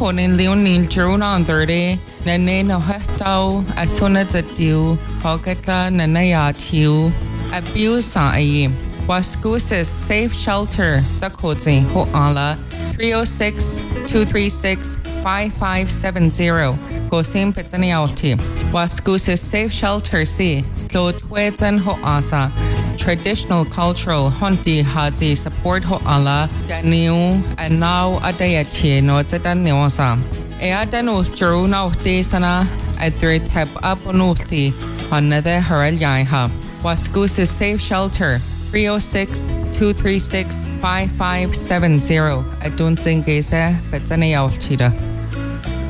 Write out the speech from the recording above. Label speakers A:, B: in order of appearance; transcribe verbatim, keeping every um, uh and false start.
A: honin Leonil Drona thirty, Nane no Hetau, as soon as a dew, Hogata Nanaya Tiu, abuse a Wascusis Safe Shelter, Zakozi, Ho Ala, three oh six, two three six, five five seven zero, Gosim Pizzanialti, Wascusis Safe Shelter C, Clo Twedzen Ho Asa. Traditional cultural hunti hati support ho ala daniu and now adayati no zetan neosa. E adanu drew now desana adri tap aponuti another harel yaiha. Wascusis Safe Shelter three oh six, two three six, five five seven zero. I don't think it's a but